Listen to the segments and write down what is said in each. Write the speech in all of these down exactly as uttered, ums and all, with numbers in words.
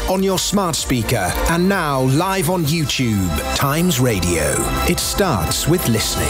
on your smart speaker, and now live on YouTube. Times Radio. It starts with listening.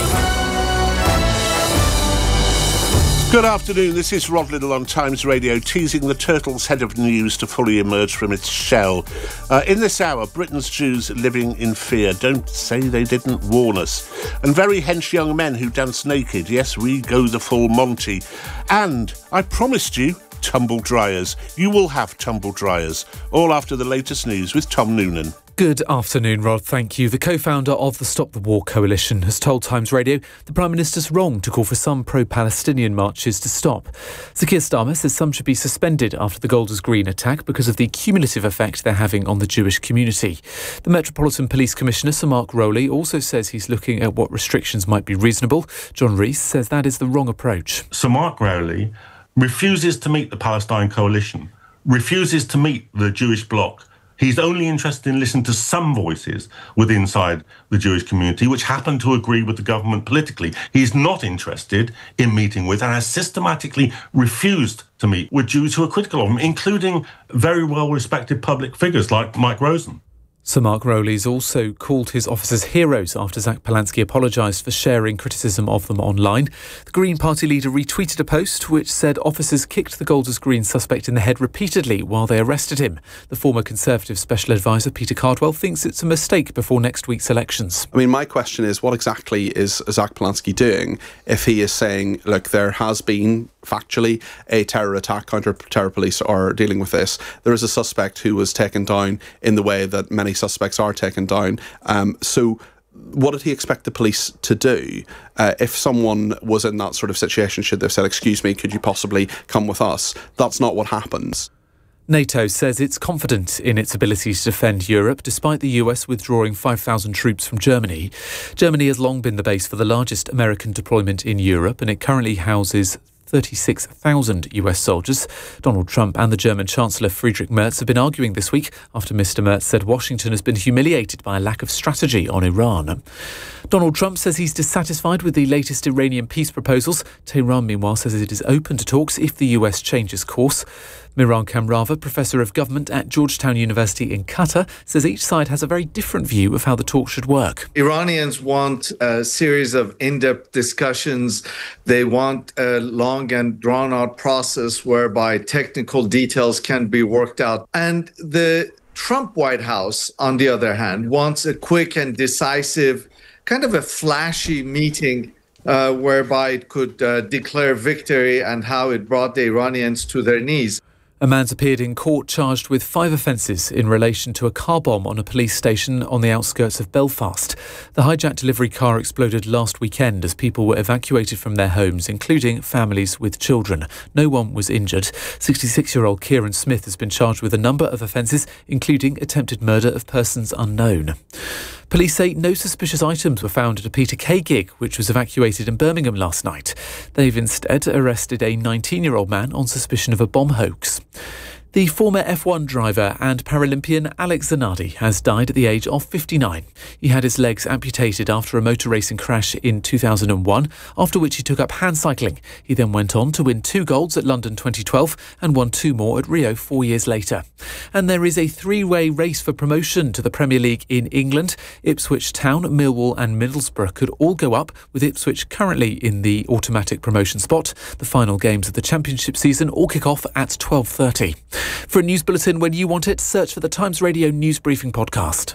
Good afternoon, this is Rod Liddle on Times Radio, teasing the Turtle's head of news to fully emerge from its shell. Uh, in this hour, Britain's Jews living in fear. Don't say they didn't warn us. And very hench young men who dance naked. Yes, we go the full Monty. And I promised you tumble dryers. You will have tumble dryers. All after the latest news with Tom Noonan. Good afternoon, Rod. Thank you. The co-founder of the Stop the War Coalition has told Times Radio the Prime Minister's wrong to call for some pro-Palestinian marches to stop. Sir Keir Starmer says some should be suspended after the Golders Green attack because of the cumulative effect they're having on the Jewish community. The Metropolitan Police Commissioner, Sir Mark Rowley, also says he's looking at what restrictions might be reasonable. John Rees says that is the wrong approach. Sir Mark Rowley refuses to meet the Palestine Coalition, refuses to meet the Jewish bloc. He's only interested in listening to some voices within inside the Jewish community which happen to agree with the government politically. He's not interested in meeting with and has systematically refused to meet with Jews who are critical of him, including very well-respected public figures like Mike Rosen. Sir Mark Rowley's also called his officers heroes after Zach Polansky apologised for sharing criticism of them online. The Green Party leader retweeted a post which said officers kicked the Golders Green suspect in the head repeatedly while they arrested him. The former Conservative Special Advisor Peter Cardwell thinks it's a mistake before next week's elections. I mean, my question is, what exactly is Zach Polansky doing if he is saying, look, there has been factually a terror attack, counter-terror police are dealing with this. There is a suspect who was taken down in the way that many suspects are taken down. Um, so what did he expect the police to do? Uh, if someone was in that sort of situation, should they have said, excuse me, could you possibly come with us? That's not what happens. NATO says it's confident in its ability to defend Europe, despite the U S withdrawing five thousand troops from Germany. Germany has long been the base for the largest American deployment in Europe, and it currently houses thirty-six thousand U S soldiers. Donald Trump and the German Chancellor Friedrich Merz have been arguing this week after Mister Merz said Washington has been humiliated by a lack of strategy on Iran. Donald Trump says he's dissatisfied with the latest Iranian peace proposals. Tehran, meanwhile, says it is open to talks if the U S changes course. Miran Kamrava, Professor of Government at Georgetown University in Qatar, says each side has a very different view of how the talks should work. Iranians want a series of in-depth discussions. They want a long and drawn-out process whereby technical details can be worked out. And the Trump White House, on the other hand, wants a quick and decisive, kind of a flashy meeting uh, whereby it could uh, declare victory and how it brought the Iranians to their knees. A man's appeared in court charged with five offences in relation to a car bomb on a police station on the outskirts of Belfast. The hijacked delivery car exploded last weekend as people were evacuated from their homes, including families with children. No one was injured. sixty-six-year-old Kieran Smith has been charged with a number of offences, including attempted murder of persons unknown. Police say no suspicious items were found at a Peter Kay gig, which was evacuated in Birmingham last night. They've instead arrested a nineteen-year-old man on suspicion of a bomb hoax. The former F one driver and Paralympian Alex Zanardi has died at the age of fifty-nine. He had his legs amputated after a motor racing crash in two thousand one, after which he took up hand cycling. He then went on to win two golds at London twenty twelve and won two more at Rio four years later. And there is a three-way race for promotion to the Premier League in England. Ipswich Town, Millwall and Middlesbrough could all go up, with Ipswich currently in the automatic promotion spot. The final games of the Championship season all kick off at twelve thirty. For a news bulletin when you want it, search for the Times Radio News Briefing podcast.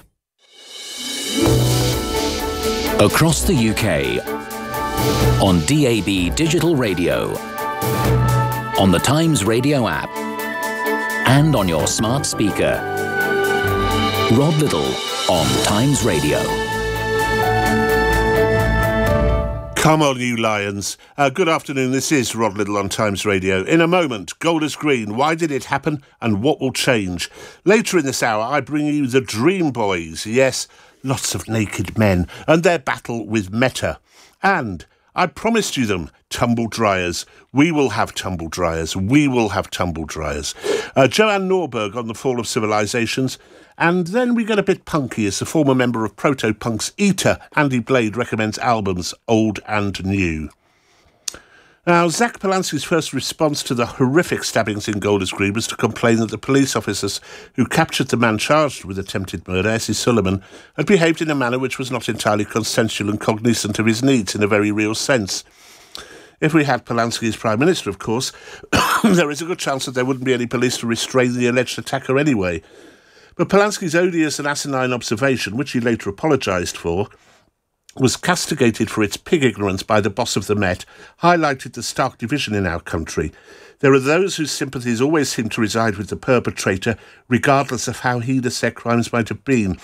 Across the U K, on D A B Digital Radio, on the Times Radio app, and on your smart speaker. Rod Liddle on Times Radio. Come on, you lions. Uh, good afternoon, this is Rod Liddle on Times Radio. In a moment, Golders Green, why did it happen and what will change? Later in this hour, I bring you the Dream Boys. Yes, lots of naked men and their battle with Meta. And I promised you them, tumble dryers. We will have tumble dryers. We will have tumble dryers. Uh, Joanne Norberg on the fall of civilizations. And then we get a bit punky as the former member of Proto-Punk's Eater, Andy Blade, recommends albums old and new. Now, Zach Polanski's first response to the horrific stabbings in Golders Green was to complain that the police officers who captured the man charged with attempted murder, Essie Sullivan, had behaved in a manner which was not entirely consensual and cognizant of his needs in a very real sense. If we had Polanski as Prime Minister, of course, there is a good chance that there wouldn't be any police to restrain the alleged attacker anyway. But Polanski's odious and asinine observation, which he later apologised for, was castigated for its pig ignorance by the boss of the Met, highlighted the stark division in our country. There are those whose sympathies always seem to reside with the perpetrator, regardless of how heinous their crimes might have been.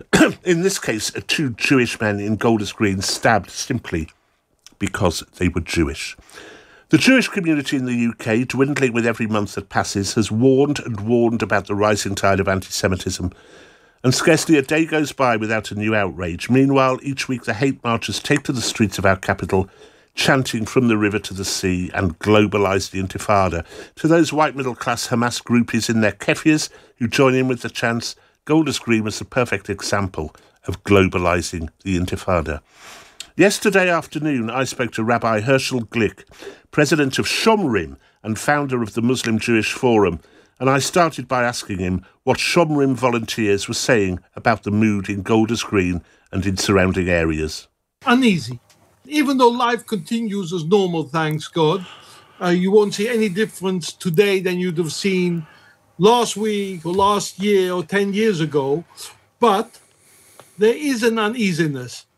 In this case, two Jewish men in Golders Green stabbed simply because they were Jewish. The Jewish community in the U K, dwindling with every month that passes, has warned and warned about the rising tide of anti-Semitism. And scarcely a day goes by without a new outrage. Meanwhile, each week the hate marchers take to the streets of our capital, chanting from the river to the sea and globalise the Intifada. To those white middle-class Hamas groupies in their kefirs who join in with the chants, Golders Green was the perfect example of globalising the Intifada. Yesterday afternoon, I spoke to Rabbi Herschel Glick, president of Shomrim and founder of the Muslim Jewish Forum, and I started by asking him what Shomrim volunteers were saying about the mood in Golders Green and in surrounding areas. Uneasy. Even though life continues as normal, thanks God, uh, you won't see any difference today than you'd have seen last week or last year or ten years ago. But there is an uneasiness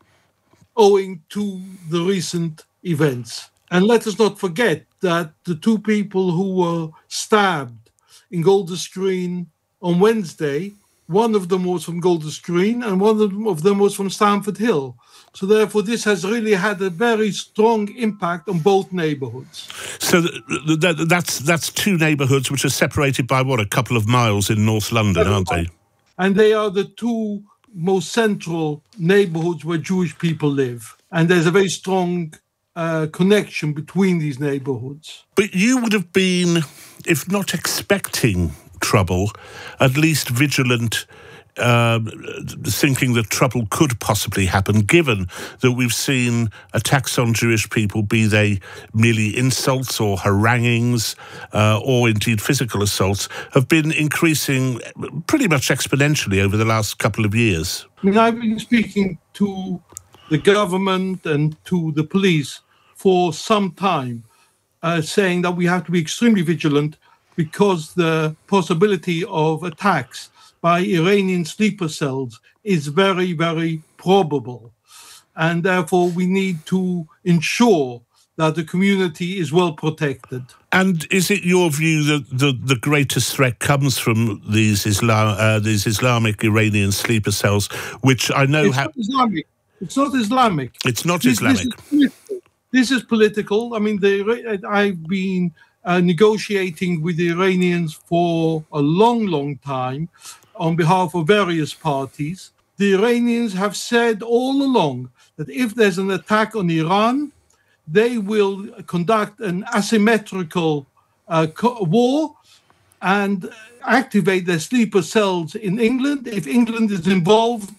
owing to the recent events. And let us not forget that the two people who were stabbed in Golders Green on Wednesday, one of them was from Golders Green and one of them was from Stamford Hill. So therefore, this has really had a very strong impact on both neighbourhoods. So th- th- that's that's two neighbourhoods which are separated by, what, a couple of miles in North London, aren't they? And they are the two most central neighbourhoods where Jewish people live. And there's a very strong uh, connection between these neighbourhoods. But you would have been, if not expecting trouble, at least vigilant, uh, thinking that trouble could possibly happen, given that we've seen attacks on Jewish people, be they merely insults or haranguings, uh, or indeed physical assaults, have been increasing pretty much exponentially over the last couple of years. I mean, I've been speaking to the government and to the police for some time, uh, saying that we have to be extremely vigilant because the possibility of attacks by Iranian sleeper cells is very, very probable. And therefore, we need to ensure that the community is well protected. And is it your view that the, the greatest threat comes from these Islam, uh, these Islamic Iranian sleeper cells, which I know... It's ha- not Islamic. It's not Islamic. It's not this, Islamic. This is, this is political. I mean, the, I've been uh, negotiating with the Iranians for a long, long time on behalf of various parties. The Iranians have said all along that if there's an attack on Iran, they will conduct an asymmetrical uh, co- war and activate their sleeper cells in England if England is involved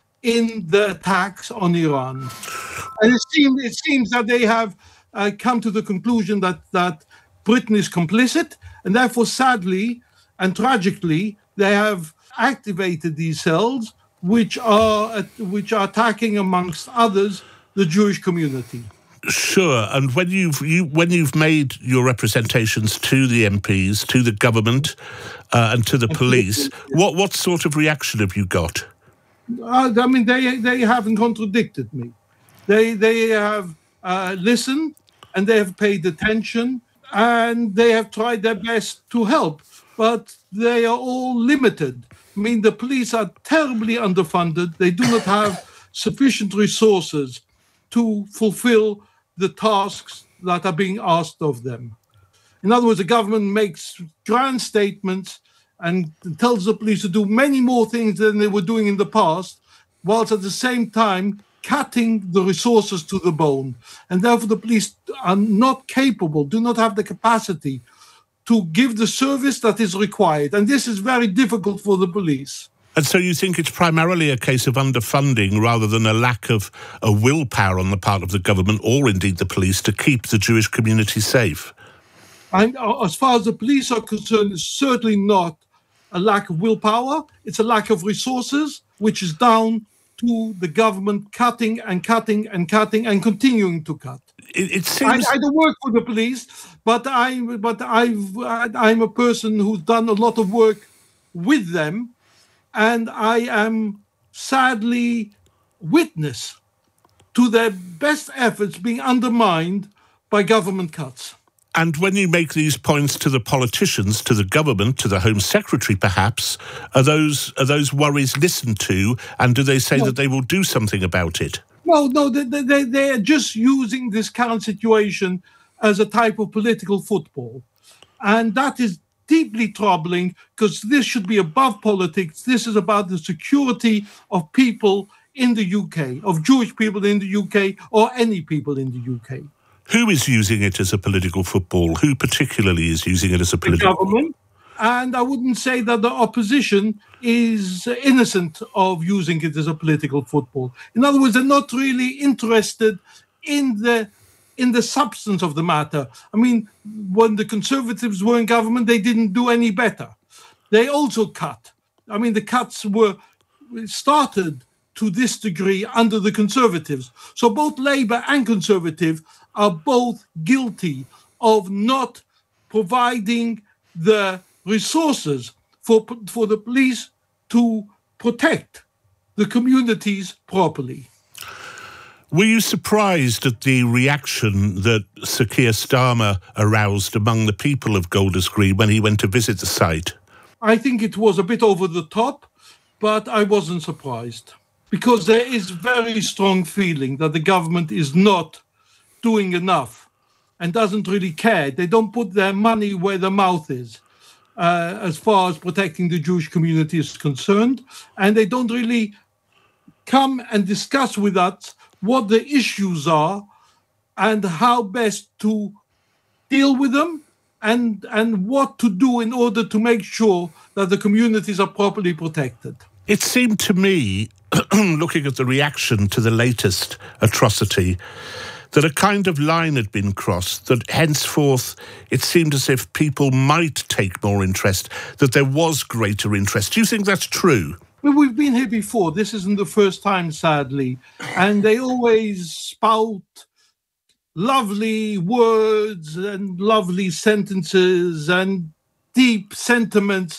in the attacks on Iran. And it seems, it seems that they have uh, come to the conclusion that, that Britain is complicit, and therefore, sadly and tragically, they have activated these cells, which are uh, which are attacking, amongst others, the Jewish community. Sure, and when you've you when you've made your representations to the M Ps, to the government, uh, and to the police, what what sort of reaction have you got? Uh, I mean, they they haven't contradicted me. They they have uh, listened and they have paid attention and they have tried their best to help, but they are all limited. I mean, the police are terribly underfunded. They do not have sufficient resources to fulfill the tasks that are being asked of them. In other words, the government makes grand statements and tells the police to do many more things than they were doing in the past, whilst at the same time cutting the resources to the bone. And therefore, the police are not capable, do not have the capacity to give the service that is required. And this is very difficult for the police. And so you think it's primarily a case of underfunding rather than a lack of a willpower on the part of the government or indeed the police to keep the Jewish community safe? And as far as the police are concerned, it's certainly not a lack of willpower. It's a lack of resources, which is down to the government cutting and cutting and cutting and continuing to cut. It, it seems... I, I don't work for the police, but I but I've I'm a person who's done a lot of work with them, and I am sadly witness to their best efforts being undermined by government cuts. And when you make these points to the politicians, to the government, to the Home Secretary perhaps, are those are those worries listened to, and do they say no. that they will do something about it? No, no, they, they, they're just using this current situation as a type of political football. And that is deeply troubling, because this should be above politics. This is about the security of people in the U K, of Jewish people in the U K, or any people in the U K. Who is using it as a political football? Who particularly is using it as a political football? The government. And I wouldn't say that the opposition is innocent of using it as a political football. In other words, they're not really interested in the in the substance of the matter. I mean, when the Conservatives were in government, they didn't do any better. They also cut. I mean, the cuts were started to this degree under the Conservatives. So both Labour and Conservative are both guilty of not providing the resources for, for the police to protect the communities properly. Were you surprised at the reaction that Sir Keir Starmer aroused among the people of Golders Green when he went to visit the site? I think it was a bit over the top, but I wasn't surprised, because there is very strong feeling that the government is not doing enough and doesn't really care. They don't put their money where their mouth is uh, as far as protecting the Jewish community is concerned, and they don't really come and discuss with us what the issues are and how best to deal with them, and, and what to do in order to make sure that the communities are properly protected. It seemed to me, looking at the reaction to the latest atrocity, that a kind of line had been crossed, that henceforth it seemed as if people might take more interest, that there was greater interest. Do you think that's true? Well, we've been here before. This isn't the first time, sadly. And they always spout lovely words and lovely sentences and deep sentiments.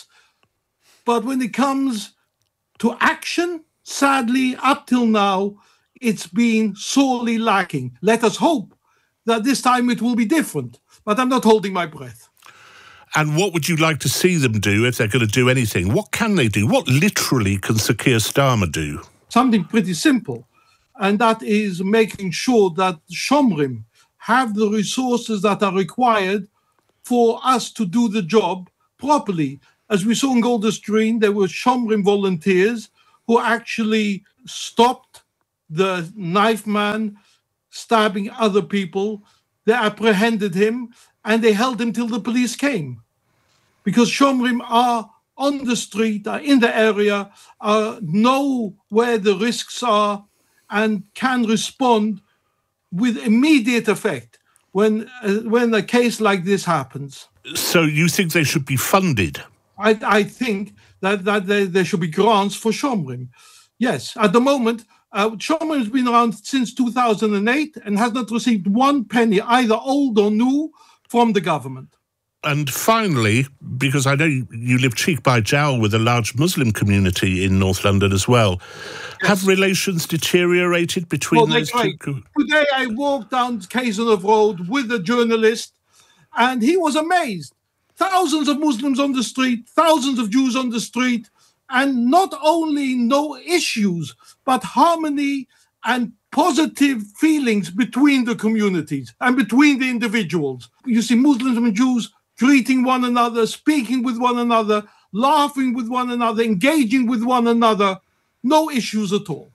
But when it comes to action, sadly, up till now, it's been sorely lacking. Let us hope that this time it will be different. But I'm not holding my breath. And what would you like to see them do if they're going to do anything? What can they do? What literally can Sir Keir Starmer do? Something pretty simple. And that is making sure that Shomrim have the resources that are required for us to do the job properly. As we saw in Golders Green, there were Shomrim volunteers who actually stopped the knife man stabbing other people. They apprehended him and they held him till the police came. Because Shomrim are on the street, are in the area, uh, know where the risks are, and can respond with immediate effect when uh, when a case like this happens. So you think they should be funded? I, I think that, that there, there should be grants for Shomrim. Yes, at the moment, uh, Shomrim has been around since two thousand eight and has not received one penny, either old or new, from the government. And finally, because I know you live cheek by jowl with a large Muslim community in North London as well, yes. Have relations deteriorated between well, those right. two? Today I walked down Kaizenhof Road with a journalist, and he was amazed. Thousands of Muslims on the street, thousands of Jews on the street, and not only no issues, but harmony and positive feelings between the communities and between the individuals. You see Muslims and Jews greeting one another, speaking with one another, laughing with one another, engaging with one another. No issues at all.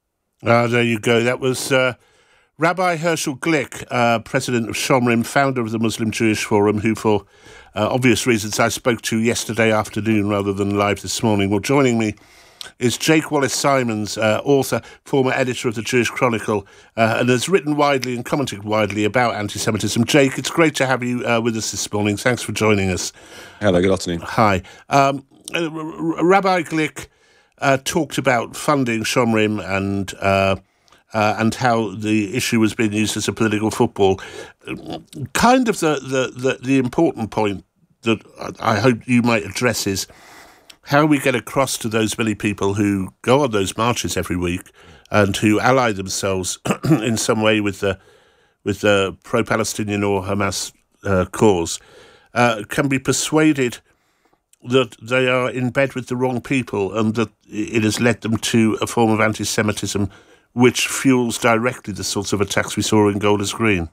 Ah, there you go. That was uh, Rabbi Herschel Glick, uh, president of Shomrim, founder of the Muslim Jewish Forum, who for uh, obvious reasons I spoke to yesterday afternoon rather than live this morning. Well, joining me is Jake Wallace-Simons, uh, author, former editor of the Jewish Chronicle, uh, and has written widely and commented widely about anti-Semitism. Jake, it's great to have you uh, with us this morning. Thanks for joining us. Hello, good afternoon. Hi. Um, uh, Rabbi Glick uh, talked about funding Shomrim and uh, uh, and how the issue was being used as a political football. Kind of the, the, the, the important point that I hope you might address is how we get across to those many people who go on those marches every week and who ally themselves in some way with the with the pro-Palestinian or Hamas uh, cause, uh, can be persuaded that they are in bed with the wrong people and that it has led them to a form of anti-Semitism which fuels directly the sorts of attacks we saw in Golders Green.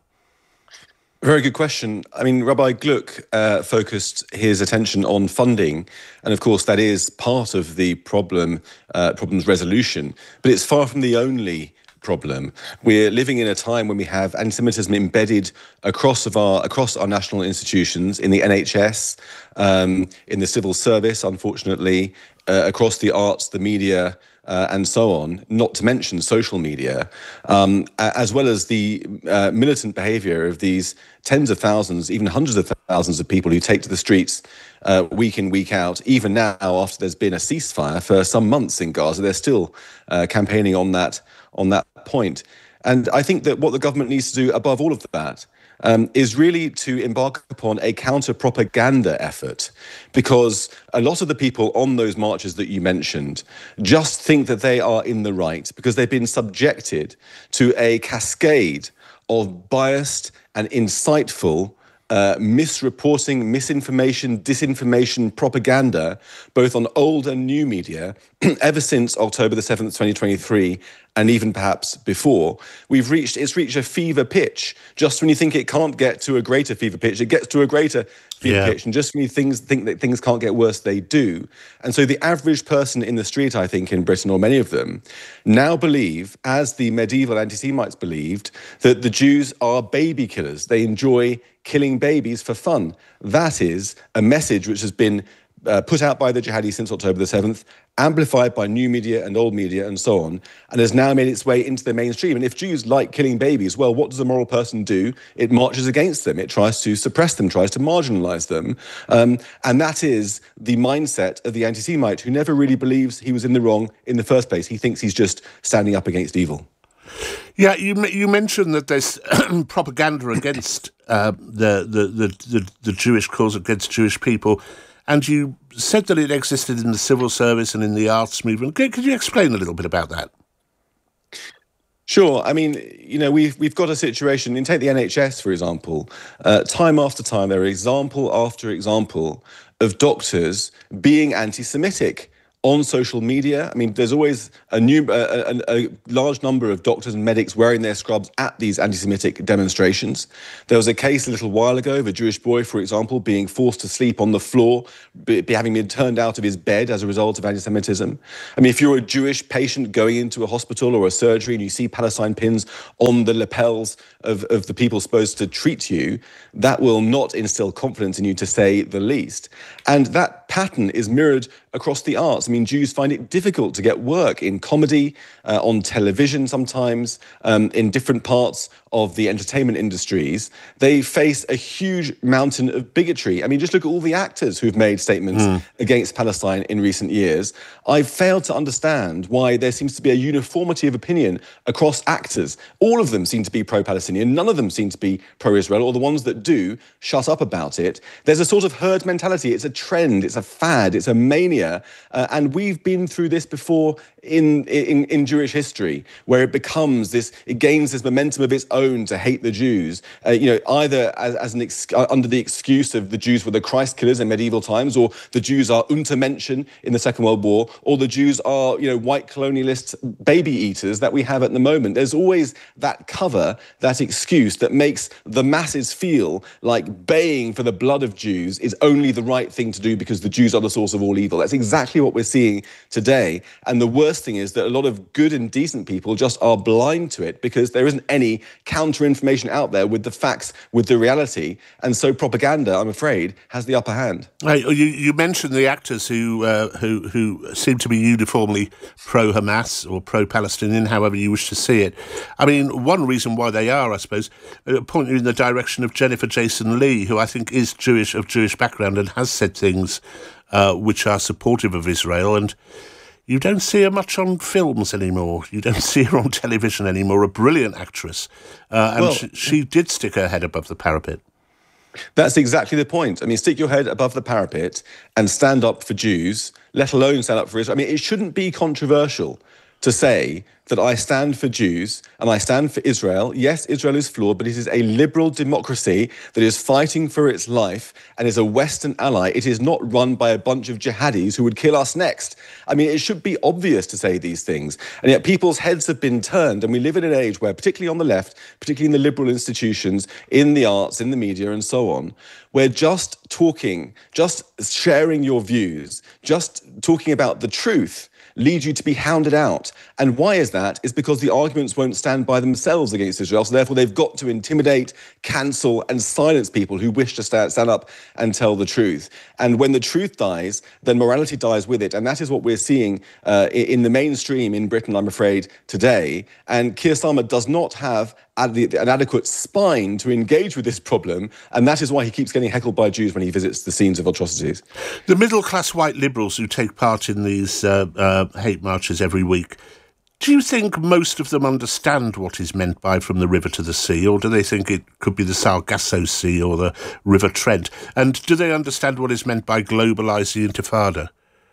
Very good question. I mean, Rabbi Gluck uh, focused his attention on funding, and of course that is part of the problem, uh, problem's resolution, but it's far from the only problem. We're living in a time when we have anti-Semitism embedded across of our across our national institutions, in the N H S, um, in the civil service, unfortunately, uh, across the arts, the media, Uh, and so on, not to mention social media, um, as well as the uh, militant behavior of these tens of thousands, even hundreds of thousands of people who take to the streets uh, week in, week out. Even now, after there's been a ceasefire for some months in Gaza, they're still uh, campaigning on that, on that point. And I think that what the government needs to do above all of that Um, is really to embark upon a counter-propaganda effort, because a lot of the people on those marches that you mentioned just think that they are in the right because they've been subjected to a cascade of biased and insightful Uh, misreporting, misinformation, disinformation, propaganda, both on old and new media, ever since October the seventh, twenty twenty-three, and even perhaps before. We've reached, it's reached a fever pitch. Just when you think it can't get to a greater fever pitch, it gets to a greater fever yeah. pitch. And just when you things, think that things can't get worse, they do. And so the average person in the street, I think, in Britain, or many of them, now believe, as the medieval anti-Semites believed, that the Jews are baby killers. They enjoy killing babies for fun. That is a message which has been uh, put out by the jihadis since October the seventh, amplified by new media and old media and so on, and has now made its way into the mainstream. And if Jews like killing babies, well, what does a moral person do? It marches against them. It tries to suppress them, tries to marginalize them. Um, and that is the mindset of the anti-Semite, who never really believes he was in the wrong in the first place. He thinks he's just standing up against evil. Yeah, you you mentioned that there's propaganda against uh, the, the, the, the, the Jewish cause, against Jewish people, and you said that it existed in the civil service and in the arts movement. Could, could you explain a little bit about that? Sure. I mean, you know, we've we've got a situation, and take the N H S, for example. Uh, time after time, there are example after example of doctors being anti-Semitic on social media. I mean, there's always a new, a, a, a large number of doctors and medics wearing their scrubs at these anti-Semitic demonstrations. There was a case a little while ago of a Jewish boy, for example, being forced to sleep on the floor, be, be having been turned out of his bed as a result of anti-Semitism. I mean, if you're a Jewish patient going into a hospital or a surgery and you see Palestine pins on the lapels of, of the people supposed to treat you, that will not instill confidence in you, to say the least. And that pattern is mirrored across the arts. I mean, Jews find it difficult to get work in comedy, uh, on television sometimes, um, in different parts of the entertainment industries. They face a huge mountain of bigotry. I mean, just look at all the actors who've made statements mm. against Palestine in recent years. I've failed to understand why there seems to be a uniformity of opinion across actors. All of them seem to be pro-Palestinian. None of them seem to be pro-Israel, or the ones that do shut up about it. There's a sort of herd mentality. It's a trend. It's a fad. It's a mania. Uh, and we've been through this before in, in, in Jewish history, where it becomes this, it gains this momentum of its own to hate the Jews, uh, you know, either as, as an ex uh, under the excuse of the Jews were the Christ killers in medieval times, or the Jews are Untermenschen in the Second World War, or the Jews are, you know, white colonialist baby eaters that we have at the moment. There's always that cover, that excuse that makes the masses feel like baying for the blood of Jews is only the right thing to do because the Jews are the source of all evil. That's That's exactly what we're seeing today. And the worst thing is that a lot of good and decent people just are blind to it because there isn't any counter-information out there with the facts, with the reality. And so propaganda, I'm afraid, has the upper hand. Right, you, you mentioned the actors who, uh, who, who seem to be uniformly pro-Hamas or pro-Palestinian, however you wish to see it. I mean, one reason why they are, I suppose, uh, point you in the direction of Jennifer Jason Leigh, who I think is Jewish, of Jewish background, and has said things uh, which are supportive of Israel. And you don't see her much on films anymore. You don't see her on television anymore. A brilliant actress. Uh, and well, she, she did stick her head above the parapet. That's exactly the point. I mean, stick your head above the parapet and stand up for Jews, let alone stand up for Israel. I mean, it shouldn't be controversial to say that I stand for Jews and I stand for Israel. Yes, Israel is flawed, but it is a liberal democracy that is fighting for its life and is a Western ally. It is not run by a bunch of jihadis who would kill us next. I mean, it should be obvious to say these things. And yet people's heads have been turned, and we live in an age where, particularly on the left, particularly in the liberal institutions, in the arts, in the media, and so on, where just talking, just sharing your views, just talking about the truth lead you to be hounded out. And why is that? Is because the arguments won't stand by themselves against Israel. So therefore, they've got to intimidate, cancel, and silence people who wish to stand, stand up and tell the truth. And when the truth dies, then morality dies with it. And that is what we're seeing uh, in the mainstream in Britain, I'm afraid, today. And Keir Starmer does not have an adequate spine to engage with this problem, and that is why he keeps getting heckled by Jews when he visits the scenes of atrocities. The middle-class white liberals who take part in these uh, uh, hate marches every week, do you think most of them understand what is meant by from the river to the sea, or do they think it could be the Sargasso Sea or the River Trent? And do they understand what is meant by globalise the Intifada?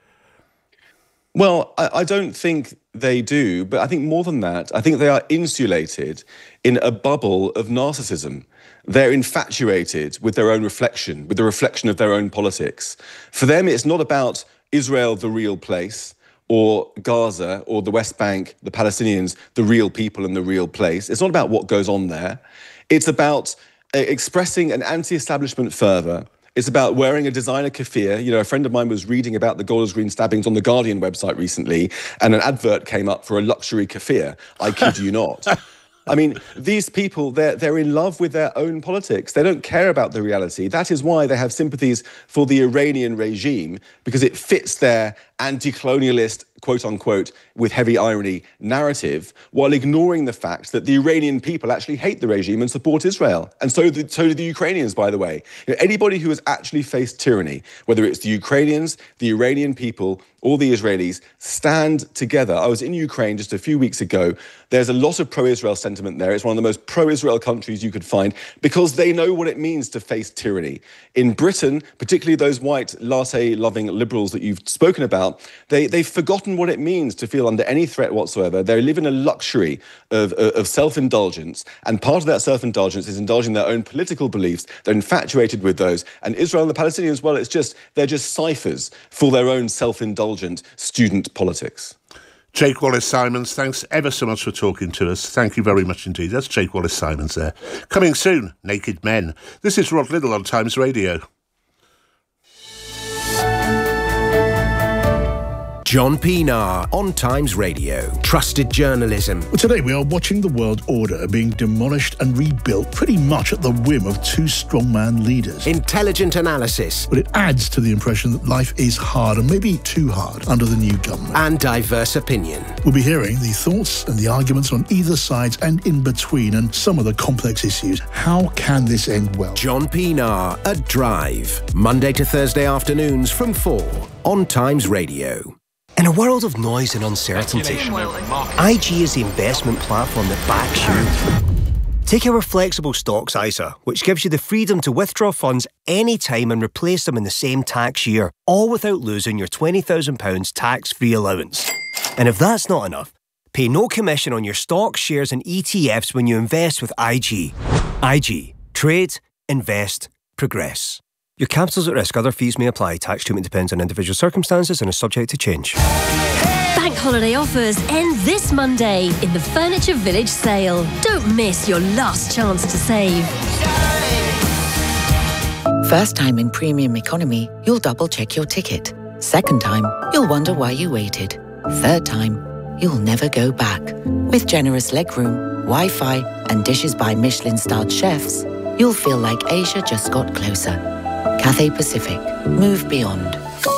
Well, I, I don't think they do, but I think more than that, I think they are insulated in a bubble of narcissism. They're infatuated with their own reflection, with the reflection of their own politics. For them, it's not about Israel, the real place, or Gaza, or the West Bank, the Palestinians, the real people and the real place. It's not about what goes on there. It's about uh, expressing an anti-establishment fervour. It's about wearing a designer keffiyeh. You know, a friend of mine was reading about the Golders Green stabbings on the Guardian website recently, and an advert came up for a luxury keffiyeh. I kid you not. I mean, these people, they're, they're in love with their own politics. They don't care about the reality. That is why they have sympathies for the Iranian regime, because it fits their anti-colonialist, quote-unquote, with heavy irony, narrative, while ignoring the fact that the Iranian people actually hate the regime and support Israel. And so, the, so do the Ukrainians, by the way. You know, anybody who has actually faced tyranny, whether it's the Ukrainians, the Iranian people, or the Israelis, stand together. I was in Ukraine just a few weeks ago. There's a lot of pro-Israel sentiment there. It's one of the most pro-Israel countries you could find because they know what it means to face tyranny. In Britain, particularly those white latte-loving liberals that you've spoken about, They, they've forgotten what it means to feel under any threat whatsoever. They live in a luxury of, of, of self-indulgence, and part of that self-indulgence is indulging their own political beliefs. They're infatuated with those. And Israel and the Palestinians, well, it's just, they're just ciphers for their own self-indulgent student politics. Jake Wallace-Simons, thanks ever so much for talking to us. Thank you very much indeed. That's Jake Wallace-Simons there. Coming soon, Naked Men. This is Rod Liddle on Times Radio. John Pienaar on Times Radio. Trusted journalism. Well, today we are watching the world order being demolished and rebuilt pretty much at the whim of two strongman leaders. Intelligent analysis. But it adds to the impression that life is hard, and maybe too hard, under the new government. And diverse opinion. We'll be hearing the thoughts and the arguments on either side and in between, and some of the complex issues. How can this end well? John Pienaar at Drive. Monday to Thursday afternoons from four on Times Radio. In a world of noise and uncertainty, I G is the investment platform that backs you. Take our flexible stocks I S A, which gives you the freedom to withdraw funds anytime and replace them in the same tax year, all without losing your twenty thousand pounds tax-free allowance. And if that's not enough, pay no commission on your stocks, shares and E T Fs when you invest with I G. I G. Trade, invest, progress. Your capital's at risk. Other fees may apply. Tax treatment depends on individual circumstances and is subject to change. Bank holiday offers end this Monday in the Furniture Village sale. Don't miss your last chance to save. First time in premium economy, you'll double check your ticket. Second time, you'll wonder why you waited. Third time, you'll never go back. With generous legroom, Wi-Fi and dishes by Michelin-starred chefs, you'll feel like Asia just got closer. Cathay Pacific. Move beyond.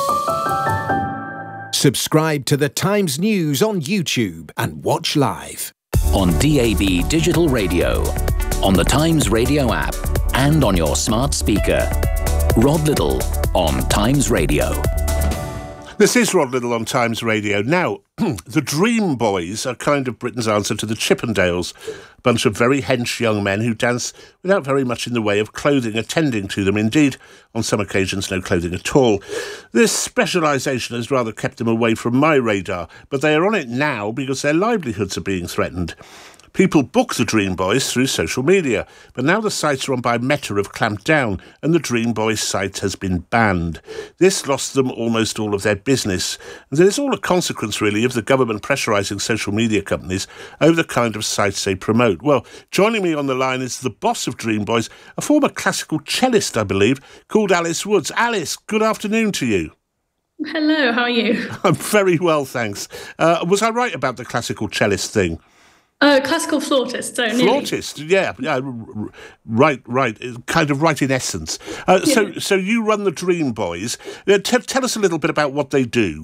Subscribe to the Times News on YouTube and watch live. On D A B Digital Radio, on the Times Radio app, and on your smart speaker. Rod Liddle on Times Radio. This is Rod Liddle on Times Radio. Now, the Dream Boys are kind of Britain's answer to the Chippendales, a bunch of very hench young men who dance without very much in the way of clothing attending to them. Indeed, on some occasions, no clothing at all. This specialisation has rather kept them away from my radar, but they are on it now because their livelihoods are being threatened. People book the Dream Boys through social media, but now the sites run by Meta have clamped down and the Dream Boys site has been banned. This lost them almost all of their business. And it is all a consequence, really, of the government pressurising social media companies over the kind of sites they promote. Well, joining me on the line is the boss of Dream Boys, a former classical cellist, I believe, called Alice Woods. Alice, good afternoon to you. Hello, how are you? I'm very well, thanks. Uh, was I right about the classical cellist thing? Uh, classical flautist, so nearly. Flautist, yeah, yeah, right, right, kind of right in essence. Uh, yeah. So, so you run the Dream Boys. Uh, t- tell us a little bit about what they do.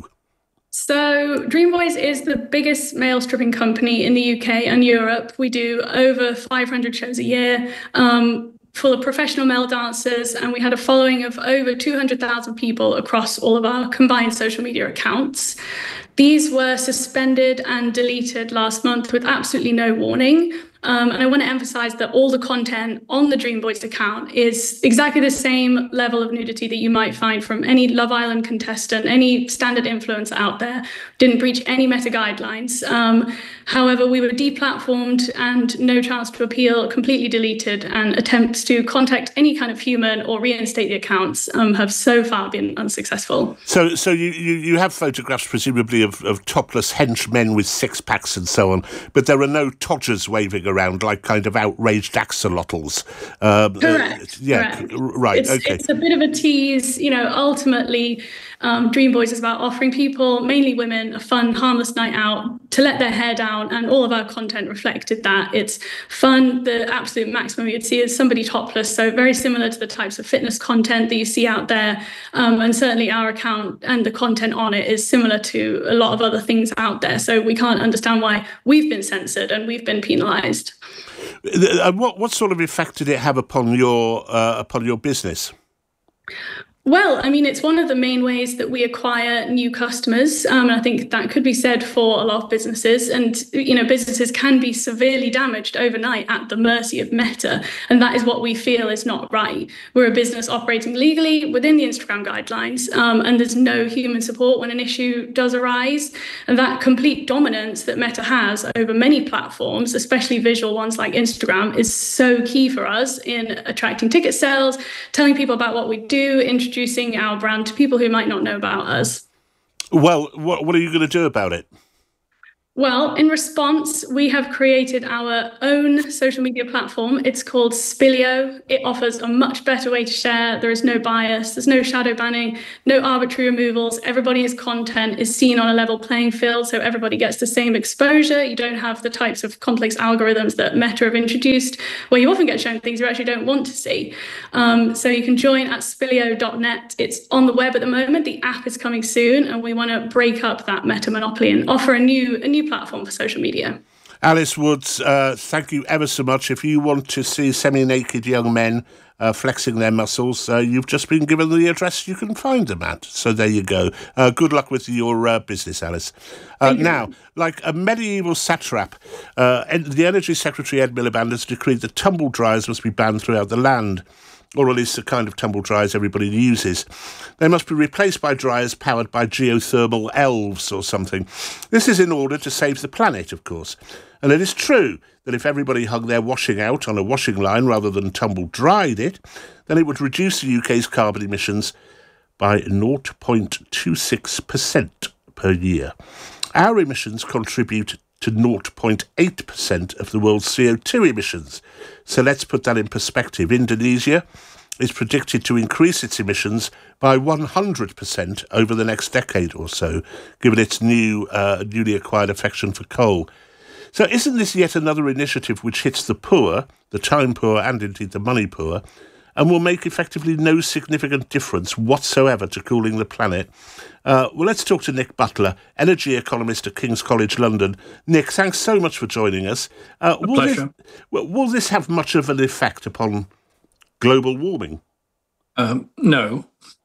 So, Dream Boys is the biggest male stripping company in the U K and Europe. We do over five hundred shows a year. Um, full of professional male dancers, and we had a following of over two hundred thousand people across all of our combined social media accounts. These were suspended and deleted last month with absolutely no warning. Um, and I want to emphasize that all the content on the Dream Boys account is exactly the same level of nudity that you might find from any Love Island contestant, any standard influencer out there. Didn't breach any meta guidelines. Um, however, we were deplatformed and no chance to appeal, completely deleted, and attempts to contact any kind of human or reinstate the accounts um, have so far been unsuccessful. So so you, you, you have photographs presumably of, of topless hench men with six packs and so on, but there are no todgers waving around like kind of outraged axolotls. Um, correct. Uh, yeah, correct. right, it's, okay. It's a bit of a tease. You know, ultimately, um, Dream Boys is about offering people, mainly women, a fun, harmless night out to let their hair down, and all of our content reflected that. It's fun. The absolute maximum you'd see is somebody topless, so very similar to the types of fitness content that you see out there. Um, and certainly our account and the content on it is similar to a lot of other things out there. So we can't understand why we've been censored and we've been penalised. And what what sort of effect did it have upon your uh, upon your business? Well, I mean, it's one of the main ways that we acquire new customers. Um, and I think that could be said for a lot of businesses. And, you know, businesses can be severely damaged overnight at the mercy of Meta. And that is what we feel is not right. We're a business operating legally within the Instagram guidelines. Um, and there's no human support when an issue does arise. And that complete dominance that Meta has over many platforms, especially visual ones like Instagram, is so key for us in attracting ticket sales, telling people about what we do, introducing Introducing our brand to people who might not know about us. Well, what, what are you going to do about it? Well, in response, we have created our own social media platform. It's called Spilio. It offers a much better way to share. There is no bias. There's no shadow banning, no arbitrary removals. Everybody's content is seen on a level playing field, so everybody gets the same exposure. You don't have the types of complex algorithms that Meta have introduced, where you often get shown things you actually don't want to see. Um, so you can join at spilio dot net. It's on the web at the moment. The app is coming soon, and we want to break up that Meta monopoly and offer a new, a new platform for social media. Alice Woods, uh, thank you ever so much. If you want to see semi-naked young men uh, flexing their muscles, uh, you've just been given the address you can find them at. So there you go. Uh, good luck with your uh, business, Alice. Uh, now, like a medieval satrap, uh, the Energy Secretary Ed Miliband has decreed that tumble dryers must be banned throughout the land, or at least the kind of tumble dryers everybody uses. They must be replaced by dryers powered by geothermal elves or something. This is in order to save the planet, of course. And it is true that if everybody hung their washing out on a washing line rather than tumble-dried it, then it would reduce the U K's carbon emissions by zero point two six percent per year. Our emissions contribute to zero point eight percent of the world's C O two emissions. So let's put that in perspective. Indonesia is predicted to increase its emissions by one hundred percent over the next decade or so, given its new, uh, newly acquired affection for coal. So isn't this yet another initiative which hits the poor, the time poor and indeed the money poor, and will make effectively no significant difference whatsoever to cooling the planet? Uh, well, let's talk to Nick Butler, energy economist at King's College London. Nick, thanks so much for joining us. Uh, A will pleasure. This, will, will this have much of an effect upon global warming? Um, no.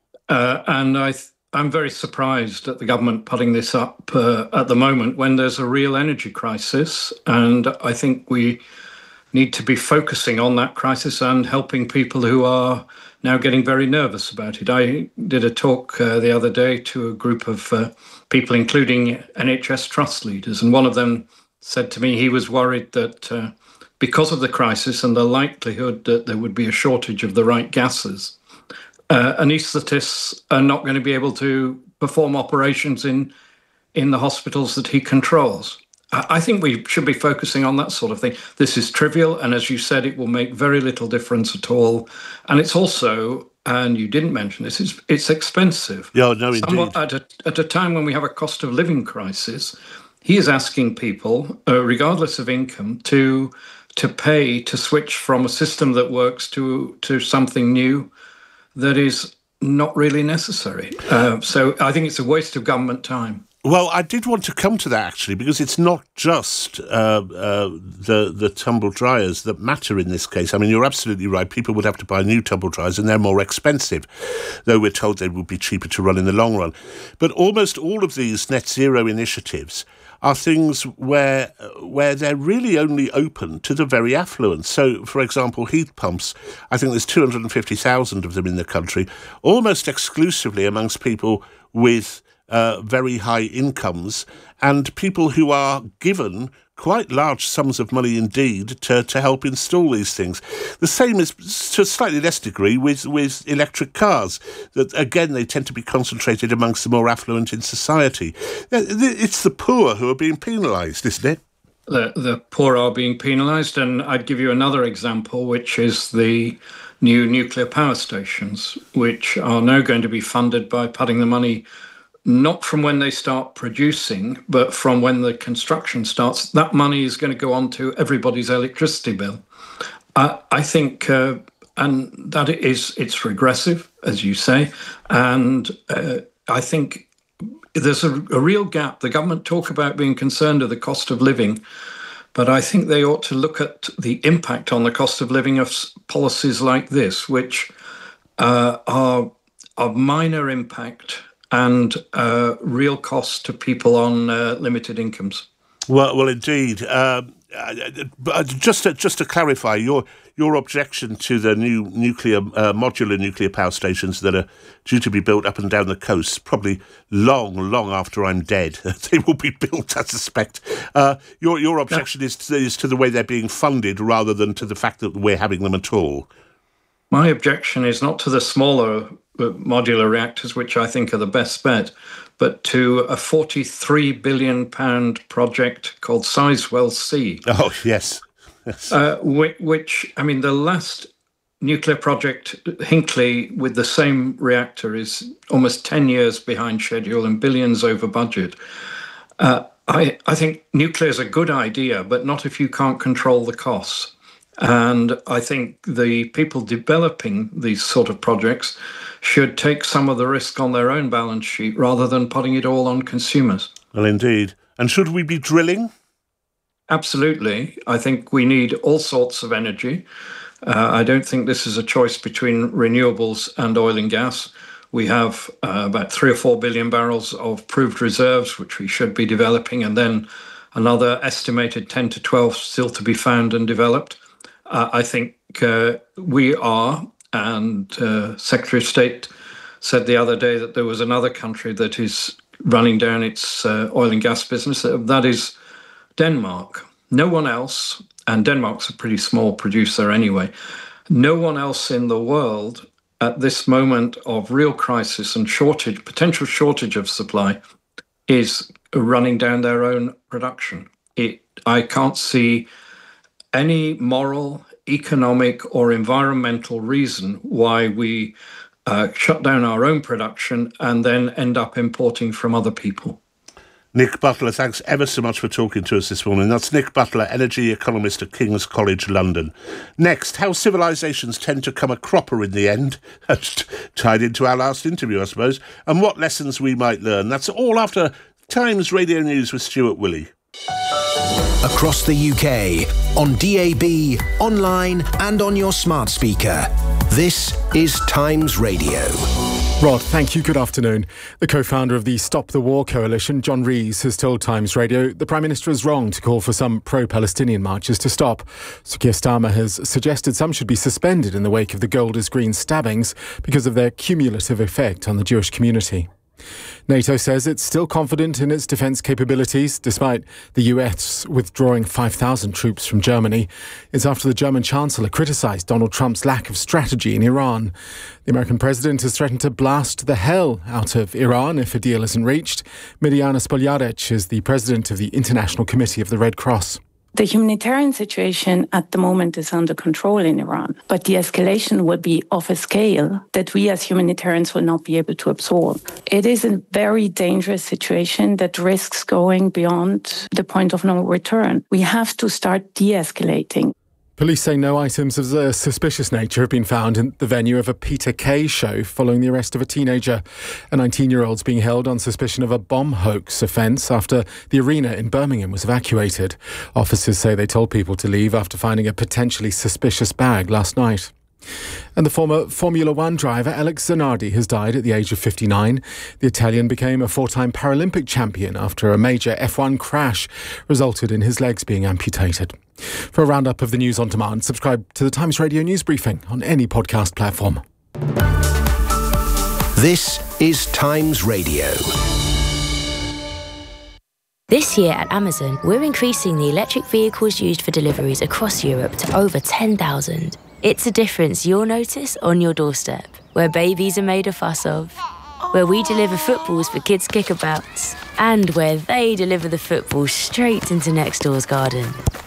Uh, and I th- I'm very surprised at the government putting this up uh, at the moment when there's a real energy crisis. And I think we need to be focusing on that crisis and helping people who are now getting very nervous about it. I did a talk uh, the other day to a group of uh, people, including N H S trust leaders, and one of them said to me he was worried that uh, because of the crisis and the likelihood that there would be a shortage of the right gases, uh, anaesthetists are not going to be able to perform operations in in the hospitals that he controls. I think we should be focusing on that sort of thing. This is trivial, and as you said, it will make very little difference at all. And it's also, and you didn't mention this, it's, it's expensive. Yeah, no, indeed. Somewhat at a, at a time when we have a cost of living crisis, he is asking people, uh, regardless of income, to to pay to switch from a system that works to to something new that is not really necessary. Uh, so I think it's a waste of government time. Well, I did want to come to that, actually, because it's not just uh, uh, the the tumble dryers that matter in this case. I mean, you're absolutely right. People would have to buy new tumble dryers, and they're more expensive, though we're told they would be cheaper to run in the long run. But almost all of these net zero initiatives are things where where they're really only open to the very affluent. So, for example, heat pumps, I think there's two hundred fifty thousand of them in the country, almost exclusively amongst people with Uh, very high incomes and people who are given quite large sums of money indeed to, to help install these things. The same is, to a slightly less degree, with, with electric cars. That again, they tend to be concentrated amongst the more affluent in society. It's the poor who are being penalised, isn't it? The, the poor are being penalised, and I'd give you another example, which is the new nuclear power stations, which are now going to be funded by putting the money not from when they start producing, but from when the construction starts. That money is going to go on to everybody's electricity bill. Uh, I think, uh, and that is, it's regressive, as you say, and uh, I think there's a, a real gap. The government talk about being concerned with the cost of living, but I think they ought to look at the impact on the cost of living of policies like this, which uh, are of minor impact and uh, real cost to people on uh, limited incomes. Well, well, indeed. Um, uh, just to, just to clarify, your your objection to the new nuclear uh, modular nuclear power stations that are due to be built up and down the coast, probably long, long after I'm dead, they will be built, I suspect. Uh, your your objection yeah. is to, is to the way they're being funded rather than to the fact that we're having them at all. My objection is not to the smaller modular reactors, which I think are the best bet, but to a forty-three billion pound project called Sizewell C. Oh, yes. yes. Uh, which, which, I mean, the last nuclear project, Hinkley, with the same reactor, is almost ten years behind schedule and billions over budget. Uh, I, I think nuclear is a good idea, but not if you can't control the costs. And I think the people developing these sort of projects should take some of the risk on their own balance sheet rather than putting it all on consumers. Well, indeed. And should we be drilling? Absolutely. I think we need all sorts of energy. Uh, I don't think this is a choice between renewables and oil and gas. We have uh, about three or four billion barrels of proved reserves, which we should be developing, and then another estimated ten to twelve still to be found and developed. Uh, I think uh, we are, and uh, Secretary of State said the other day that there was another country that is running down its uh, oil and gas business. That is Denmark. No one else, and Denmark's a pretty small producer anyway, no one else in the world at this moment of real crisis and shortage, potential shortage of supply, is running down their own production. It, I can't see any moral, economic or environmental reason why we uh, shut down our own production and then end up importing from other people. Nick Butler, thanks ever so much for talking to us this morning. That's Nick Butler, energy economist at King's College London. Next, how civilisations tend to come a cropper in the end. That's tied into our last interview, I suppose. And what lessons we might learn. That's all after Times Radio News with Stuart Willey. Across the U K, on D A B, online and on your smart speaker. This is Times Radio. Rod, thank you. Good afternoon. The co-founder of the Stop the War coalition, John Rees, has told Times Radio the Prime Minister is wrong to call for some pro-Palestinian marches to stop. Sir Keir Starmer has suggested some should be suspended in the wake of the Golders Green stabbings because of their cumulative effect on the Jewish community. NATO says it's still confident in its defence capabilities, despite the U S withdrawing five thousand troops from Germany. It's after the German Chancellor criticised Donald Trump's lack of strategy in Iran. The American president has threatened to blast the hell out of Iran if a deal isn't reached. Mirjana Spoljaric is the president of the International Committee of the Red Cross. The humanitarian situation at the moment is under control in Iran, but the escalation will be of a scale that we as humanitarians will not be able to absorb. It is a very dangerous situation that risks going beyond the point of no return. We have to start de-escalating. Police say no items of a suspicious nature have been found in the venue of a Peter Kay show following the arrest of a teenager. A nineteen-year-old's being held on suspicion of a bomb hoax offence after the arena in Birmingham was evacuated. Officers say they told people to leave after finding a potentially suspicious bag last night. And the former Formula One driver Alex Zanardi has died at the age of fifty-nine. The Italian became a four-time Paralympic champion after a major F one crash resulted in his legs being amputated. For a roundup of the news on demand, subscribe to the Times Radio News Briefing on any podcast platform. This is Times Radio. This year at Amazon, we're increasing the electric vehicles used for deliveries across Europe to over ten thousand. It's a difference you'll notice on your doorstep, where babies are made a fuss of, where we deliver footballs for kids' kickabouts, and where they deliver the football straight into next door's garden.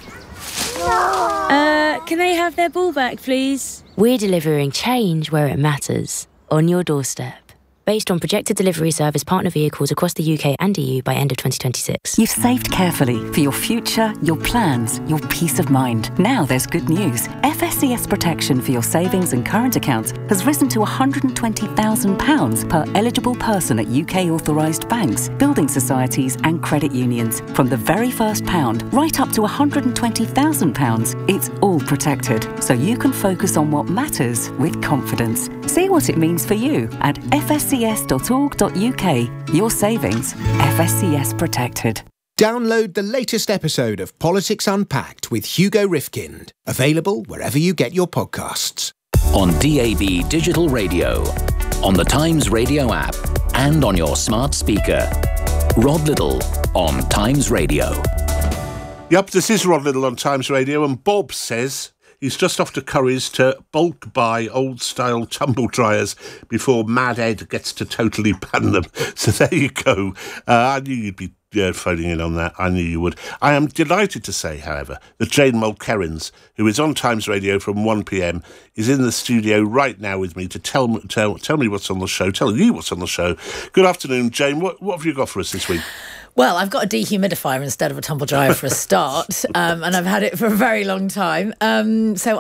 Uh, can they have their ball back, please? We're delivering change where it matters, on your doorstep. Based on projected delivery service partner vehicles across the U K and E U by end of twenty twenty-six. You've saved carefully for your future, your plans, your peace of mind. Now there's good news. F S C S protection for your savings and current accounts has risen to one hundred twenty thousand pounds per eligible person at U K authorised banks, building societies and credit unions. From the very first pound right up to one hundred twenty thousand pounds, it's all protected, so you can focus on what matters with confidence. See what it means for you at f s c s dot org dot u k. Your savings, F S C S protected. Download the latest episode of Politics Unpacked with Hugo Rifkind. Available wherever you get your podcasts. On D A B Digital Radio, on the Times Radio app, and on your smart speaker. Rod Liddle on Times Radio. Yep, this is Rod Liddle on Times Radio, and Bob says he's just off to Curry's to bulk buy old-style tumble dryers before Mad Ed gets to totally ban them. So there you go. Uh, I knew you'd be uh, phoning in on that. I knew you would. I am delighted to say, however, that Jane Mulkerrins, who is on Times Radio from one p.m, is in the studio right now with me to tell me, tell, tell me what's on the show, tell you what's on the show. Good afternoon, Jane. What, what have you got for us this week? Well, I've got a dehumidifier instead of a tumble dryer for a start, um, and I've had it for a very long time. Um, so